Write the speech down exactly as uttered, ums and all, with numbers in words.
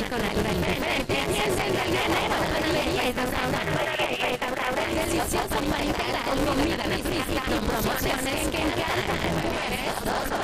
con naturalmente. Te haces el granero, y restaurante, deliciosa marita, comida física y promociones que encantan.